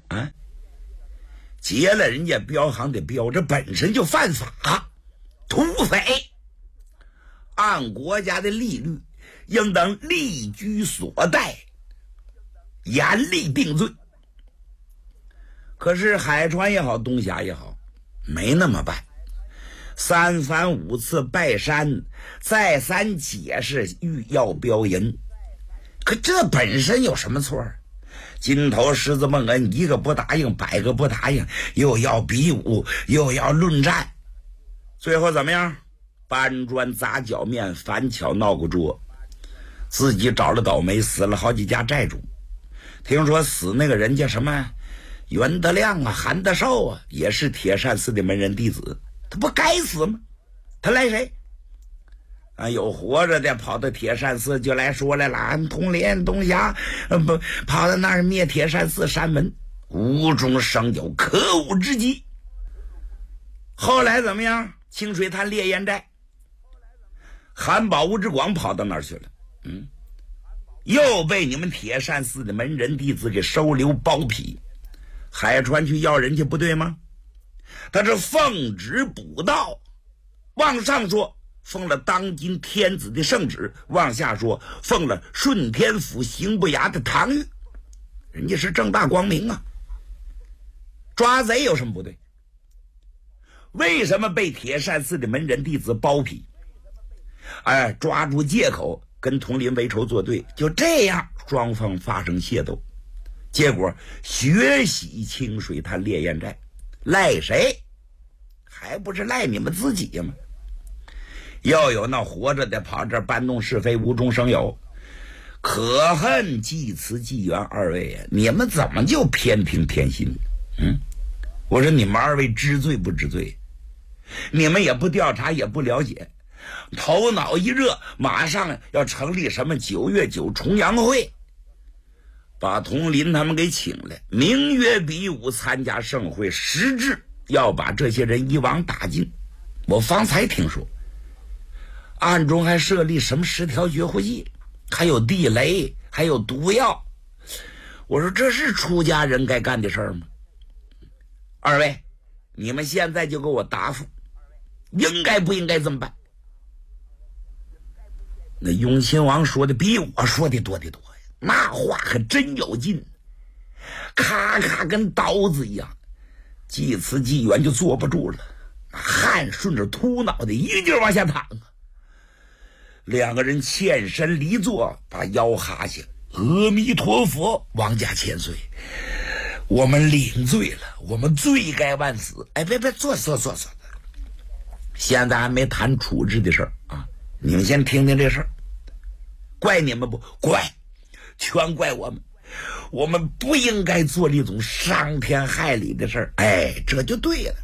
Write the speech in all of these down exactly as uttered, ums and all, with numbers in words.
啊，劫了人家镖行的镖，这本身就犯法，土匪，按国家的利率，应当立居所带，严厉定罪。可是海川也好，东峡也好，没那么办，三番五次拜山，再三解释欲要镖银。可这本身有什么错？金头狮子孟恩一个不答应，百个不答应，又要比武，又要论战，最后怎么样？搬砖砸脚面，反巧闹个桌，自己找了倒霉，死了好几家债主。听说死那个人叫什么袁德亮啊，韩德寿啊，也是铁扇寺的门人弟子，他不该死吗？他赖谁啊？有活着的跑到铁扇寺就来说来了，俺统领东峡呃不跑到那儿灭铁扇寺山门，无中生有，可恶之极。后来怎么样？清水滩烈焰寨，韩宝吴志广跑到那儿去了，嗯，又被你们铁扇寺的门人弟子给收留包庇。海川去要人家不对吗？他是奉旨补道，往上说奉了当今天子的圣旨，往下说奉了顺天府刑部衙的堂谕，人家是正大光明啊。抓贼有什么不对？为什么被铁扇寺的门人弟子包庇？哎，抓住借口跟统领为仇作对，就这样双方发生械斗，结果血洗清水滩烈焰寨，赖谁？还不是赖你们自己吗？要有那活着的跑这儿搬弄是非，无中生有，可恨季慈纪元二位啊！你们怎么就偏听偏心？嗯，我说你们二位知罪不知罪？你们也不调查，也不了解，头脑一热，马上要成立什么九月九重阳会，把佟林他们给请来，名曰比武参加盛会，实质要把这些人一网打尽。我方才听说暗中还设立什么十条绝户计，还有地雷，还有毒药。我说这是出家人该干的事儿吗？二位，你们现在就给我答复，应该不应该这么办？那雍亲王说的比我说的多得多呀，那话可真有劲，咔咔跟刀子一样。季慈纪元就坐不住了，汗顺着秃脑袋一劲往下淌啊。两个人欠身离座，把腰哈下，阿弥陀佛，王家千岁，我们领罪了，我们罪该万死。哎，别别，坐坐坐坐，现在还没谈处置的事儿啊，你们先听听这事儿。怪你们不？怪，全怪我们，我们不应该做那种伤天害理的事儿。哎，这就对了。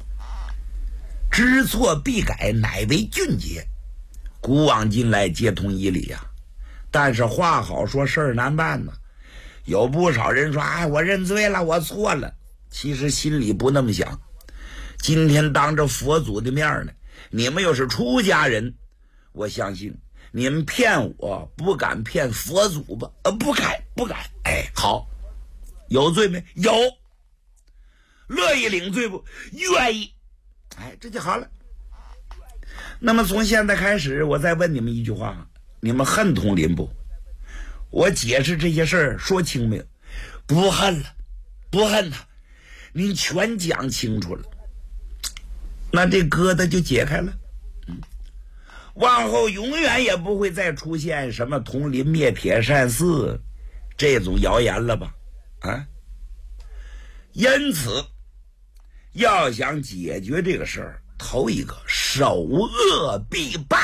知错必改，乃为俊杰。古往今来皆通一理呀、啊，但是话好说，事儿难办呢。有不少人说：“哎，我认罪了，我错了。”其实心里不那么想。今天当着佛祖的面呢，你们又是出家人，我相信你们骗我不敢骗佛祖吧？呃，不敢，不敢。哎，好，有罪没？有。乐意领罪不？愿意。哎，这就好了。那么从现在开始，我再问你们一句话：你们恨佟林不？我解释这些事儿说清没有？不恨了，不恨他，您全讲清楚了，那这疙瘩就解开了。嗯，往后永远也不会再出现什么佟林灭铁扇寺这种谣言了吧？啊，因此要想解决这个事儿，头一个首恶必办。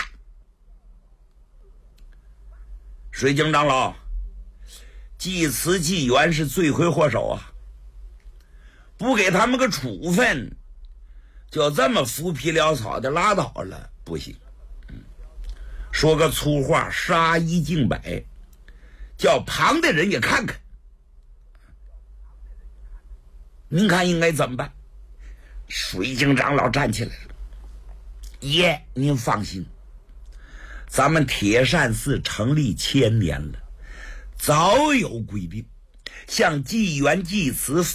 水晶长老，祭慈纪元是罪魁祸首啊，不给他们个处分，就这么浮皮潦草的拉倒了，不行。嗯，说个粗话，杀一儆百，叫旁的人也看看。您看应该怎么办？水晶长老站起来了，爷，您放心，咱们铁扇寺成立千年了，早有规定，像纪元、祭慈